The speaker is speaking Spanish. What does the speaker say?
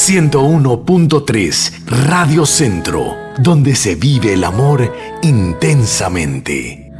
101.3 Radio Centro, donde se vive el amor intensamente.